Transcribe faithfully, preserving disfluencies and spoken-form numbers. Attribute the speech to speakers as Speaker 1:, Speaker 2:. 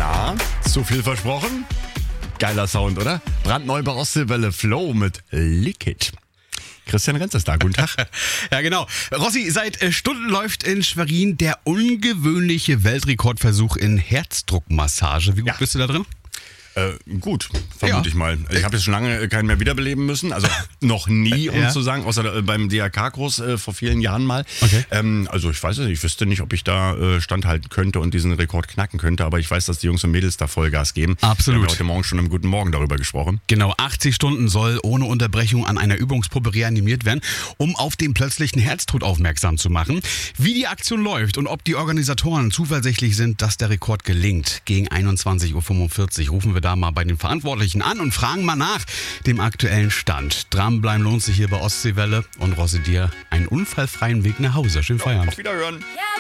Speaker 1: Na, zu viel versprochen? Geiler Sound, oder? Brandneu bei Ostseewelle Flow mit Liquid. Christian Renz ist da, guten Tag.
Speaker 2: Ja, genau. Rossi, seit äh, Stunden läuft in Schwerin der ungewöhnliche Weltrekordversuch in Herzdruckmassage. Wie gut
Speaker 1: Ja.
Speaker 2: bist du da drin?
Speaker 1: Äh, gut, vermute
Speaker 2: Ja.
Speaker 1: ich mal. Ich habe jetzt schon lange keinen mehr wiederbeleben müssen. Also noch nie, um
Speaker 2: Ja.
Speaker 1: zu sagen, außer äh, beim D R K-Kurs äh, vor vielen Jahren mal.
Speaker 2: Okay.
Speaker 1: Ähm, also ich weiß es nicht, ich wüsste nicht, ob ich da äh, standhalten könnte und diesen Rekord knacken könnte. Aber ich weiß, dass die Jungs und Mädels da Vollgas geben.
Speaker 2: Absolut.
Speaker 1: Wir haben heute Morgen schon im Guten Morgen darüber gesprochen.
Speaker 2: Genau, achtzig Stunden soll ohne Unterbrechung an einer Übungspuppe reanimiert werden, um auf den plötzlichen Herztod aufmerksam zu machen. Wie die Aktion läuft und ob die Organisatoren zuversichtlich sind, dass der Rekord gelingt, gegen einundzwanzig Uhr fünfundvierzig rufen wir da mal bei den Verantwortlichen an und fragen mal nach dem aktuellen Stand. Dranbleiben lohnt sich hier bei Ostseewelle und Rossi dir einen unfallfreien Weg nach Hause. Schönen Feierabend.
Speaker 1: Auf Wiederhören.